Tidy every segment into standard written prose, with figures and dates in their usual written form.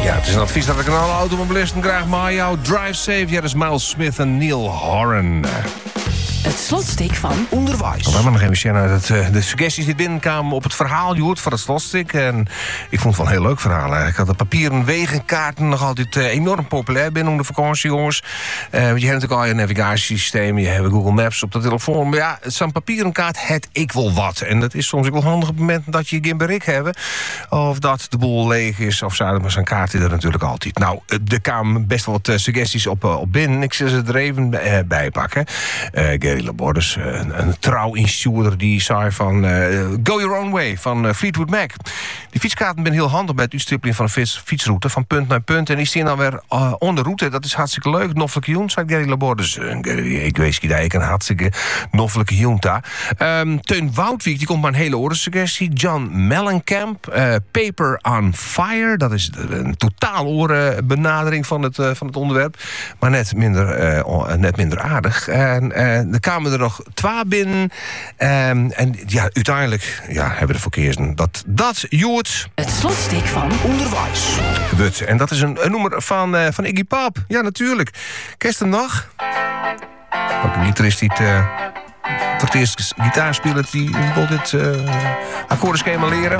Ja, het is een advies dat ik aan alle automobilisten graag maar jou drive safe. Ja, dat is Miles Smith en Neil Horan. Het slotstuk van Onderwijs. We hebben nog even zien uit de suggesties die binnenkwamen op het verhaal, Joert, van het slotstuk. En ik vond het wel een heel leuk verhaal. Ik had de papieren wegenkaarten nog altijd enorm populair binnen de vakantie, jongens. Je hebt natuurlijk al je navigatiesysteem, je hebt Google Maps op de telefoon. Maar ja, zo'n papieren kaart het ik wel wat. En dat is soms ook wel handig op het moment dat je geen bereik hebt. Of dat de boel leeg is, of zouden we zo'n kaart er natuurlijk altijd. Nou, er kwamen best wel wat suggesties op binnen. Ik zal ze er even bij pakken. Gary Labordus, een trouw instuurder, die zei van Go Your Own Way van Fleetwood Mac. Die fietskaarten zijn heel handig bij het uitstippeling van een fietsroute van punt naar punt. En die staan dan weer on de route. Dat is hartstikke leuk. Noffelijke joen, zei Gary Labordus. Ik weet niet dat ik een hartstikke noffelijke joen daar. Teun Woutwijk, die komt maar een hele oorensuggestie. John Mellencamp, Paper on Fire. Dat is een totaal orenbenadering van het onderwerp. Maar net minder aardig. En er kwamen er nog 2 binnen. En ja, uiteindelijk hebben we ervoor gekozen dat Joert... Het slotstuk van Onderwijs. Gebeurt. En dat is een nummer van Iggy Pop. Ja, natuurlijk. Kerst hem nog? Ook een gitarist die voor het eerst gitaar speelt, die wil dit akkoordenschema leren.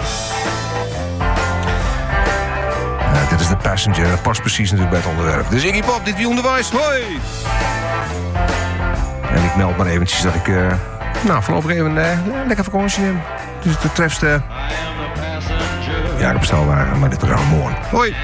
Dit is de Passenger. Dat past precies natuurlijk bij het onderwerp. Dus Iggy Pop, dit is Onderwijs. Hoi! En ik meld maar eventjes dat ik voorlopig even lekker vakantie neem. Dus het betreft Jacob Stelwagen, maar dit programma morgen. Hoi!